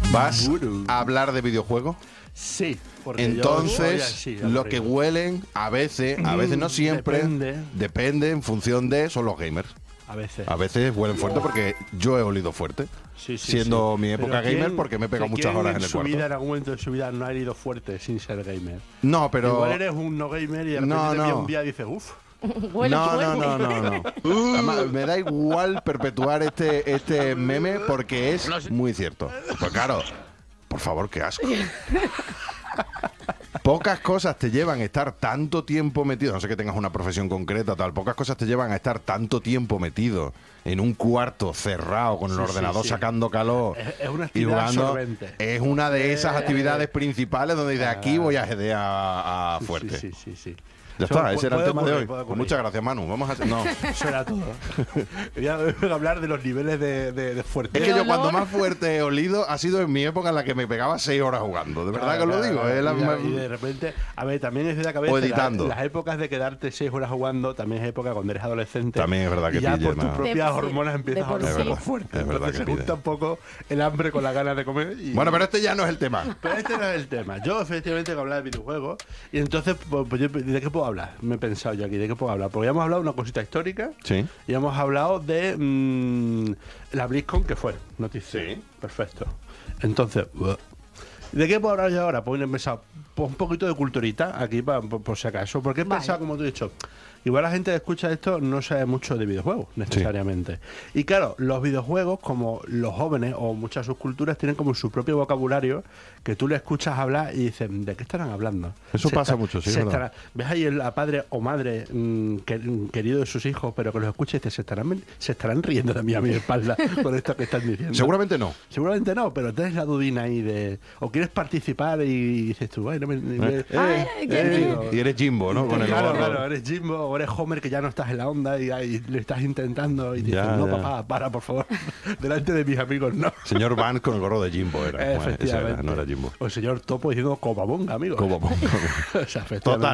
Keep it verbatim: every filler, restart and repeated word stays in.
¿Vas Bueno. a hablar de videojuegos? Sí, porque Entonces, yo soy así, lo que aburrido. huelen, a veces, a veces no siempre, Depende. depende en función de, son los gamers. A veces. A veces huelen fuerte porque yo he olido fuerte. Sí, sí, siendo sí. mi época Pero gamer ¿quién- porque me he pegado que muchas quién horas en el su cuarto. vida, en algún momento de su vida, no ha ido fuerte sin ser gamer. No, pero... Igual eres un no gamer y de repente No, te viene no. un día y dices, uff. Huele no, no, fuerte. no, no, no. Además, me da igual perpetuar este, este meme porque es muy cierto. Pues claro, por favor, qué asco. Pocas cosas te llevan a estar tanto tiempo metido, no sé que tengas una profesión concreta, tal, pocas cosas te llevan a estar tanto tiempo metido en un cuarto cerrado con el Sí, ordenador sí, sí. sacando calor Es- es una y actividad jugando. absorbente. Es una de esas Eh, actividades principales donde de aquí ah, voy a jedear a, a fuerte. Sí, sí, sí, sí. Ya Eso está, pu- ese era el puede tema de ocurrir, hoy. puede Pues ocurrir. muchas gracias, Manu. Vamos a... No. Eso era todo. Voy a, voy a hablar de los niveles de, de, de fuerte. Es que ¿El yo olor? cuando más fuerte he olido ha sido en mi época en la que me pegaba seis horas jugando. De verdad que os lo digo. Es la y, de, más- y de repente, a ver, también es verdad que a veces O editando. Las, las épocas de quedarte seis horas jugando también es época cuando eres adolescente. También es verdad que y ya pille por tus más. propias De por sí, hormonas empiezas de a por oler sí. un poco Es fuerte. verdad Entonces que se pide. junta un poco el hambre con las ganas de comer. Y... Bueno, pero este ya no es el tema. Pero este no es el tema. Yo, efectivamente, que hablar de videojuegos. Y entonces, pues, pues yo, ¿de qué puedo hablar? Me he pensado yo aquí, ¿de qué puedo hablar? Porque ya hemos hablado de una cosita histórica. Sí. Y hemos hablado de mm, la BlizzCon, que fue noticia. Sí. Perfecto. Entonces, ¿de qué puedo hablar yo ahora? Pues he pensado, pues un poquito de culturita aquí, pa- por, por si acaso. Porque he Vale. pensado, como tú has dicho, igual la gente que escucha esto no sabe mucho de videojuegos, necesariamente. Y claro, los videojuegos, como los jóvenes o muchas subculturas, tienen como su propio vocabulario que tú le escuchas hablar y dices, ¿de qué estarán hablando? Eso pasa mucho, sí, se es verdad. estará- Ves ahí el a padre o madre mm, que- querido de sus hijos, pero que los escucha y dices, se estarán, se estarán riendo de mí a mi espalda con esto que están diciendo. Seguramente no. Seguramente no, pero tienes la dudina ahí de... O quieres participar y dices tú, ay, no me... me- Eh, Ay, qué eh, bien. Y eres Jimbo, ¿no? Con el claro, gorro. claro, eres Jimbo o eres Homer que ya no estás en la onda y, ahí le estás intentando y dices, Ya, no, ya. papá, para, por favor, delante de mis amigos, no. Señor Vance con el gorro de Jimbo era. Bueno, ese era, Efectivamente. no era Jimbo. O el señor Topo diciendo cobabonga, amigo. Cobabonga. O sea, efectivamente. Total.